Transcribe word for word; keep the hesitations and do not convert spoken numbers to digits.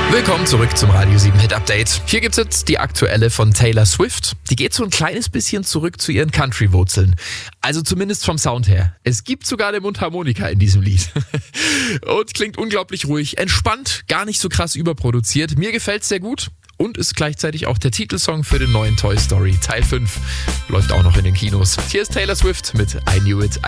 Willkommen zurück zum Radio sieben Hit Update. Hier gibt's jetzt die aktuelle von Taylor Swift. Die geht so ein kleines bisschen zurück zu ihren Country-Wurzeln. Also zumindest vom Sound her. Es gibt sogar eine Mundharmonika in diesem Lied. Und klingt unglaublich ruhig, entspannt, gar nicht so krass überproduziert. Mir gefällt's sehr gut. Und ist gleichzeitig auch der Titelsong für den neuen Toy Story Teil fünf. Läuft auch noch in den Kinos. Hier ist Taylor Swift mit I Knew It, I